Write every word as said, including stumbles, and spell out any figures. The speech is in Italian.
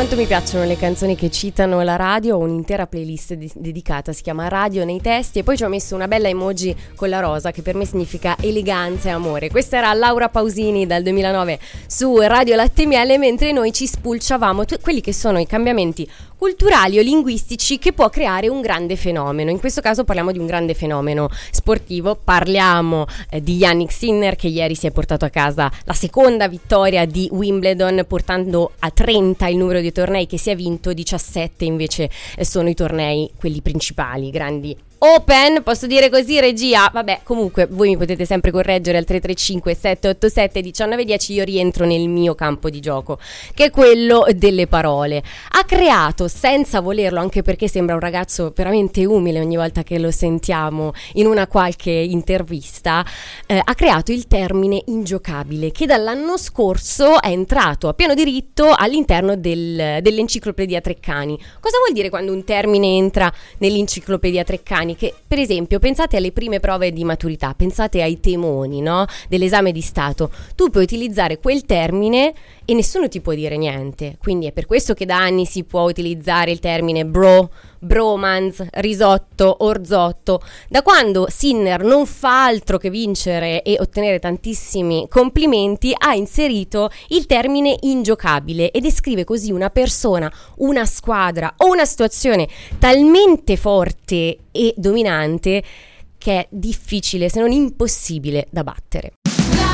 Quanto mi piacciono le canzoni che citano la radio, ho un'intera playlist de- dedicata, si chiama Radio nei testi, e poi ci ho messo una bella emoji con la rosa che per me significa eleganza e amore. Questa era Laura Pausini dal duemilanove su Radio Latte Miele, mentre noi ci spulciavamo t- quelli che sono i cambiamenti culturali o linguistici che può creare un grande fenomeno. In questo caso parliamo di un grande fenomeno sportivo, parliamo eh, di Jannik Sinner, che ieri si è portato a casa la seconda vittoria di Wimbledon, portando a trenta il numero di tornei che si è vinto. Diciassette invece eh, sono i tornei, quelli principali, grandi Open, posso dire così, regia? Vabbè, comunque voi mi potete sempre correggere al tre tre cinque sette otto sette uno nove uno zero. Io rientro nel mio campo di gioco, che è quello delle parole. Ha creato, senza volerlo, anche perché sembra un ragazzo veramente umile ogni volta che lo sentiamo in una qualche intervista, eh, ha creato il termine ingiocabile, che dall'anno scorso è entrato a pieno diritto all'interno del, dell'enciclopedia Treccani. Cosa vuol dire quando un termine entra nell'enciclopedia Treccani? Che, per esempio, pensate alle prime prove di maturità, pensate ai temoni, no? Dell'esame di Stato. Tu puoi utilizzare quel termine e nessuno ti può dire niente. Quindi è per questo che da anni si può utilizzare il termine bro, bromance, risotto, orzotto. Da quando Sinner non fa altro che vincere e ottenere tantissimi complimenti, ha inserito il termine ingiocabile e descrive così una persona, una squadra o una situazione talmente forte e dominante che è difficile, se non impossibile, da battere.